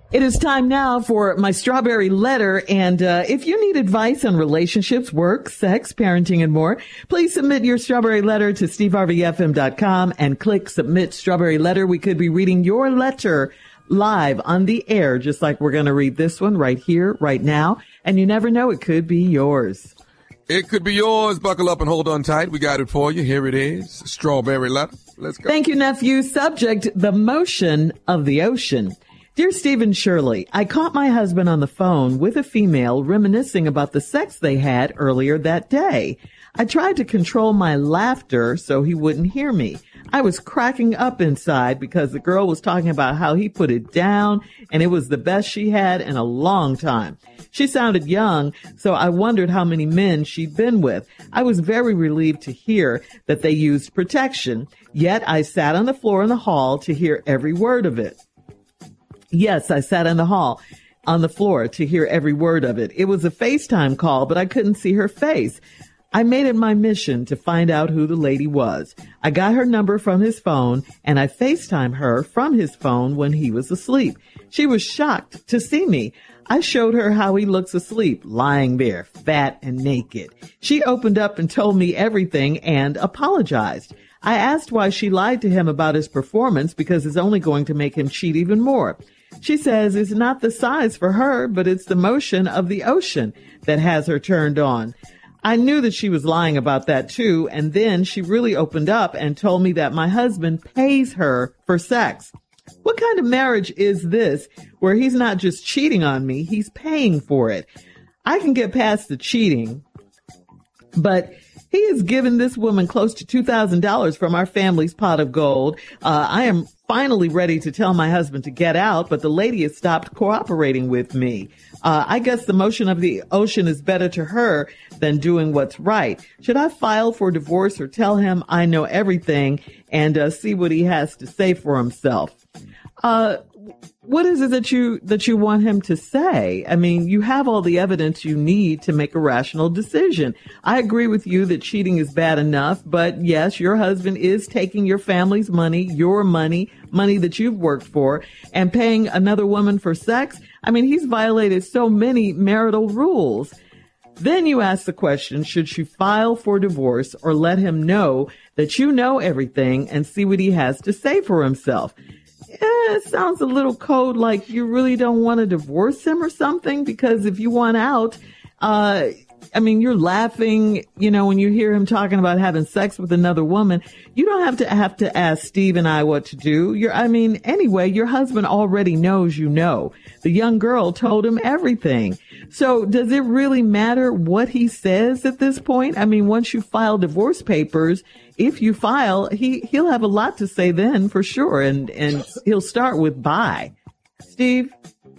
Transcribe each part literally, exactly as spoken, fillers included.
It is time now for my strawberry letter. And uh, if you need advice on relationships, work, sex, parenting, and more, please submit your strawberry letter to steve harvey f m dot com and click submit strawberry letter. We could be reading your letter live on the air, just like we're going to read this one right here, right now. And you never know, it could be yours. It could be yours. Buckle up and hold on tight. We got it for you. Here it is. Strawberry letter. Let's go. Thank you, nephew. Subject, the motion of the ocean. Dear Stephen Shirley, I caught my husband on the phone with a female reminiscing about the sex they had earlier that day. I tried to control my laughter so he wouldn't hear me. I was cracking up inside because the girl was talking about how he put it down and it was the best she had in a long time. She sounded young, so I wondered how many men she'd been with. I was very relieved to hear that they used protection, yet I sat on the floor in the hall to hear every word of it. Yes, I sat in the hall on the floor to hear every word of it. It was a FaceTime call, but I couldn't see her face. I made it my mission to find out who the lady was. I got her number from his phone, and I FaceTimed her from his phone when he was asleep. She was shocked to see me. I showed her how he looks asleep, lying there, fat and naked. She opened up and told me everything and apologized. I asked why she lied to him about his performance because it's only going to make him cheat even more. She says it's not the size for her, but it's the motion of the ocean that has her turned on. I knew that she was lying about that too, and then she really opened up and told me that my husband pays her for sex. What kind of marriage is this where he's not just cheating on me, he's paying for it? I can get past the cheating, but he has given this woman close to two thousand dollars from our family's pot of gold. Uh, I am finally ready to tell my husband to get out, but the lady has stopped cooperating with me. Uh, I guess the motion of the ocean is better to her than doing what's right. Should I file for divorce or tell him I know everything and uh, see what he has to say for himself? Uh, what is it that you, that you want him to say? I mean, you have all the evidence you need to make a rational decision. I agree with you that cheating is bad enough, but yes, your husband is taking your family's money, your money, money that you've worked for, and paying another woman for sex. I mean, he's violated so many marital rules. Then you ask the question, should you file for divorce or let him know that you know everything and see what he has to say for himself? Eh, it sounds a little cold, like you really don't want to divorce him or something, because if you want out, uh, I mean, you're laughing, you know, when you hear him talking about having sex with another woman. You don't have to have to ask Steve and I what to do. You're, I mean, anyway, your husband already knows you know. The young girl told him everything. So does it really matter what he says at this point? I mean, once you file divorce papers, if you file, he, he'll have a lot to say then for sure. And, and he'll start with bye. Steve?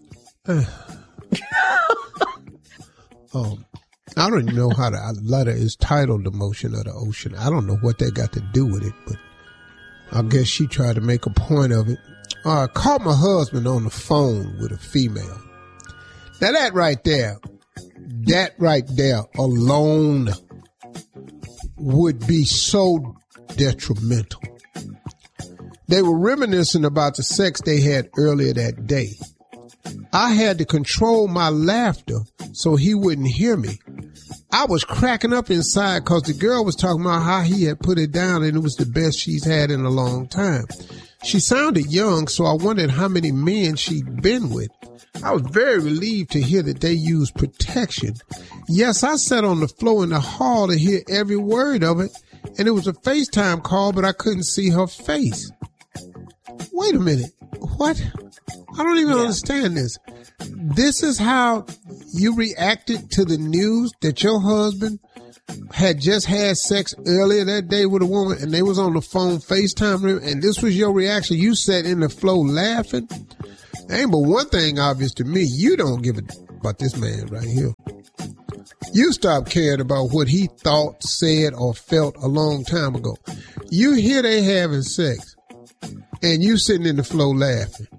um. I don't even know how the letter is titled, The Motion of the Ocean. I don't know what that got to do with it, but I guess she tried to make a point of it. Uh, I caught my husband on the phone with a female. Now that right there, that right there alone would be so detrimental. They were reminiscing about the sex they had earlier that day. I had to control my laughter so he wouldn't hear me. I was cracking up inside because the girl was talking about how he had put it down and it was the best she's had in a long time. She sounded young, so I wondered how many men she'd been with. I was very relieved to hear that they used protection. Yes, I sat on the floor in the hall to hear every word of it, and it was a FaceTime call, but I couldn't see her face. Wait a minute. What? I don't even yeah. understand this. This is how you reacted to the news that your husband had just had sex earlier that day with a woman and they was on the phone FaceTime, and this was your reaction. You sat in the floor laughing. Ain't but one thing obvious to me. You don't give a about this man right here. You stopped caring about what he thought, said, or felt a long time ago. You hear they having sex and you sitting in the floor laughing.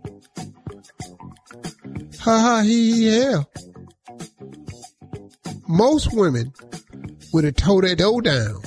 Ha ha, he, he, yeah. Most women would have tore that door down.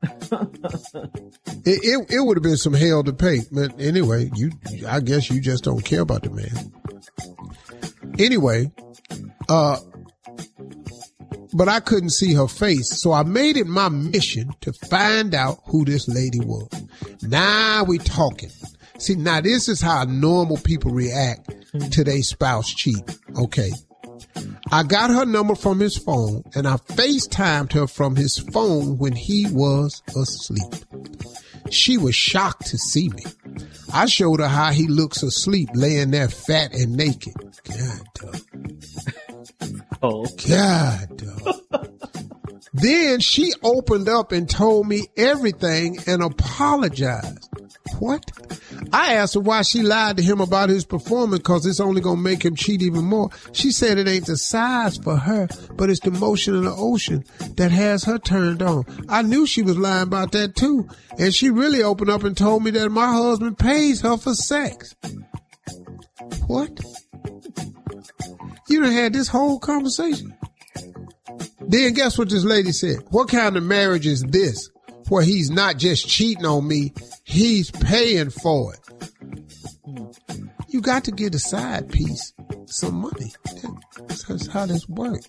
it it, it would have been some hell to pay. But anyway, you, I guess you just don't care about the man. Anyway, uh, but I couldn't see her face, so I made it my mission to find out who this lady was. Now we talking. See, now this is how normal people react to their spouse cheat. Okay. I got her number from his phone, and I FaceTimed her from his phone when he was asleep. She was shocked to see me. I showed her how he looks asleep, laying there fat and naked. God, dog. Oh. God, dog. Then she opened up and told me everything and apologized. What? I asked her why she lied to him about his performance, because it's only going to make him cheat even more. She said it ain't the size for her, but it's the motion of the ocean that has her turned on. I knew she was lying about that too. And she really opened up and told me that my husband pays her for sex. What? You done had this whole conversation. Then guess what this lady said? What kind of marriage is this where he's not just cheating on me, he's paying for it? You got to give the side piece some money. That's how this works.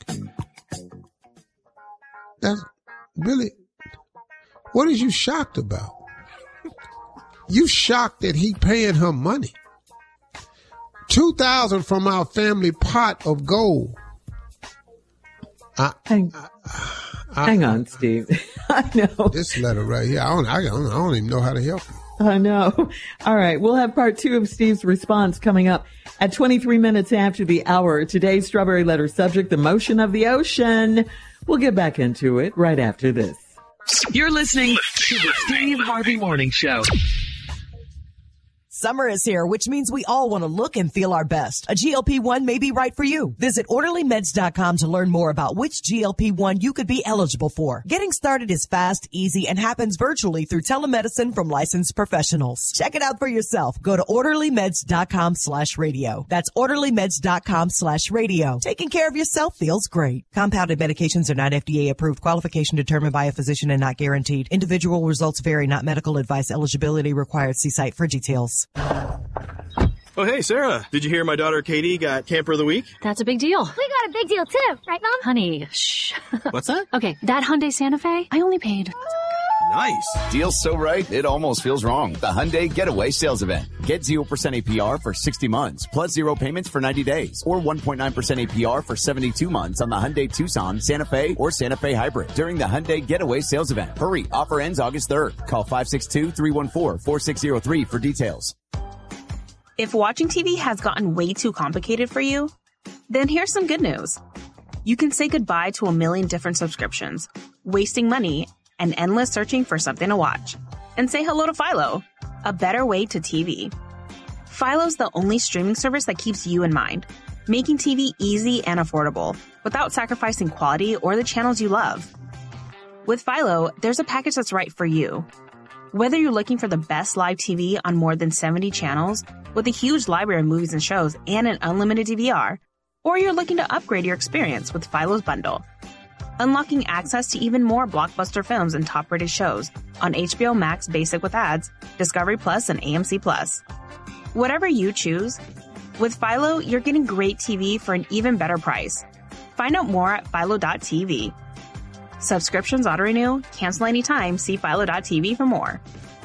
That's really, what is you shocked about? You shocked that he paying her money. Two thousand from our family pot of gold. I, hang, I, I, hang on, Steve. I know. This letter right here, I don't, I don't, I don't even know how to help you. I know. All right. We'll have part two of Steve's response coming up at twenty-three minutes after the hour. Today's Strawberry Letter subject, the motion of the ocean. We'll get back into it right after this. You're listening to the Steve Harvey Morning Show. Summer is here, which means we all want to look and feel our best. A G L P one may be right for you. Visit orderly meds dot com to learn more about which G L P one you could be eligible for. Getting started is fast, easy, and happens virtually through telemedicine from licensed professionals. Check it out for yourself. Go to orderly meds dot com slash radio. That's orderly meds dot com slash radio. Taking care of yourself feels great. Compounded medications are not F D A approved. Qualification determined by a physician and not guaranteed. Individual results vary, not medical advice. Eligibility required. See site for details. Oh, hey, Sarah. Did you hear my daughter Katie got Camper of the Week? That's a big deal. We got a big deal, too. Right, Mom? Honey, shh. What's that? Okay, that Hyundai Santa Fe, I only paid... Nice. Deal's so right, it almost feels wrong. The Hyundai Getaway Sales Event. Get zero percent A P R for sixty months, plus zero payments for ninety days, or one point nine percent A P R for seventy-two months on the Hyundai Tucson, Santa Fe, or Santa Fe Hybrid during the Hyundai Getaway Sales Event. Hurry, offer ends August third. Call five six two, three one four, four six zero three for details. If watching T V has gotten way too complicated for you, then here's some good news. You can say goodbye to a million different subscriptions, wasting money, and endless searching for something to watch. And say hello to Philo, a better way to T V. Philo's the only streaming service that keeps you in mind, making T V easy and affordable without sacrificing quality or the channels you love. With Philo, there's a package that's right for you. Whether you're looking for the best live T V on more than seventy channels with a huge library of movies and shows and an unlimited D V R, or you're looking to upgrade your experience with Philo's bundle, unlocking access to even more blockbuster films and top-rated shows on H B O Max Basic with ads, Discovery Plus, and A M C Plus. Whatever you choose, with Philo, you're getting great T V for an even better price. Find out more at philo dot t v. Subscriptions auto-renew, cancel anytime, see philo dot t v for more.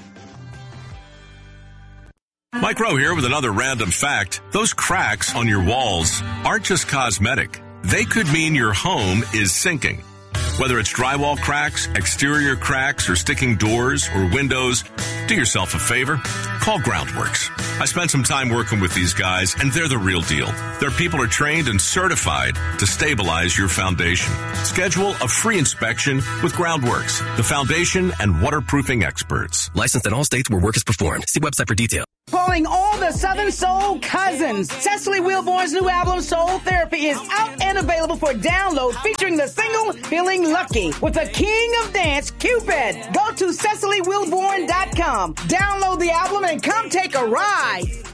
Mike Rowe here with another random fact. Those cracks on your walls aren't just cosmetic. They could mean your home is sinking. Whether it's drywall cracks, exterior cracks, or sticking doors or windows, do yourself a favor. Call Groundworks. I spent some time working with these guys, and they're the real deal. Their people are trained and certified to stabilize your foundation. Schedule a free inspection with Groundworks, the foundation and waterproofing experts. Licensed in all states where work is performed. See website for details. Calling all the Southern Soul cousins. Cecily Wilborn's new album, Soul Therapy, is out and available for download, featuring the single, Feeling Lucky, with the king of dance, Cupid. Go to cecily wilborn dot com. Download the album and come take a ride.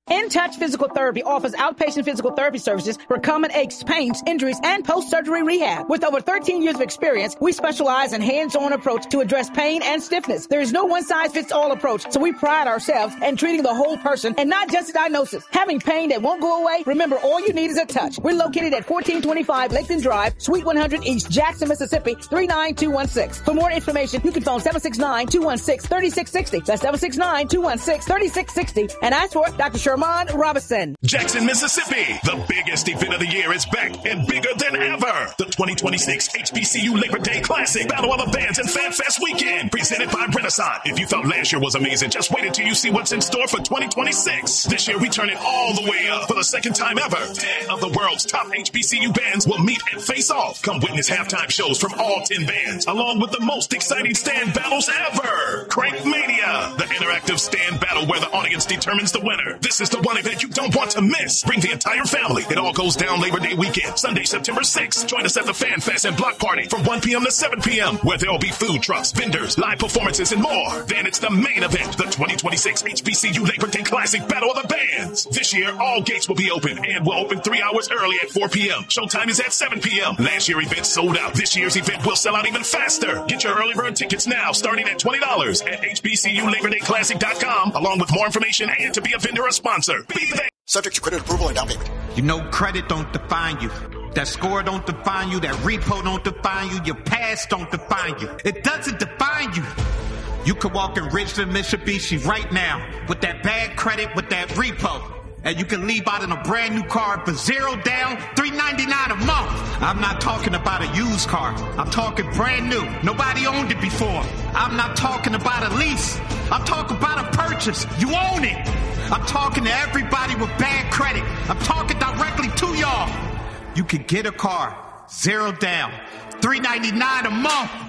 In Touch Physical Therapy offers outpatient physical therapy services for common aches, pains, injuries, and post-surgery rehab. With over thirteen years of experience, we specialize in hands-on approach to address pain and stiffness. There is no one-size-fits-all approach, so we pride ourselves in treating the whole person and not just a diagnosis. Having pain that won't go away? Remember, all you need is a touch. We're located at fourteen twenty-five Lakeland Drive, Suite one hundred East, Jackson, Mississippi, three nine two one six. For more information, you can phone seven six nine, two one six, three six six zero. That's seven six nine, two one six, three six six zero. And ask for Doctor Sherman Robinson. Jackson, Mississippi. The biggest event of the year is back and bigger than ever. The twenty twenty-six H B C U Labor Day Classic Battle of the Bands and Fan Fest Weekend, presented by Renaissance. If you thought last year was amazing, just wait until you see what's in store for twenty twenty-six. This year, we turn it all the way up for the second time ever. ten of the world's top H B C U bands will meet and face off. Come witness halftime shows from all ten bands, along with the most exciting stand battles ever. Crank Mania, the interactive stand battle where the audience determines the winner. This is the one event you don't want to miss. Bring the entire family. It all goes down Labor Day weekend, Sunday, September sixth. Join us at the Fan Fest and Block Party from one p.m. to seven p.m. where there will be food trucks, vendors, live performances, and more. Then it's the main event, the twenty twenty-six H B C U Labor Day Classic Battle of the Bands. This year, all gates will be open and will open three hours early at four p.m. Showtime is at seven p.m. Last year's event sold out. This year's event will sell out even faster. Get your early bird tickets now, starting at twenty dollars at H B C U Labor Day Classic dot com, along with more information and to be a vendor or sponsor. Be there. Subject to credit approval and down payment. You know credit don't define you. That score don't define you. That repo don't define you. Your past don't define you. It doesn't define you. You could walk in Ridgeland, Mitsubishi right now with that bad credit, with that repo. And you can leave out in a brand new car for zero down, three ninety-nine a month. I'm not talking about a used car. I'm talking brand new. Nobody owned it before. I'm not talking about a lease. I'm talking about a purchase. You own it. I'm talking to everybody with bad credit. I'm talking directly to y'all. You can get a car, zero down, three ninety-nine a month.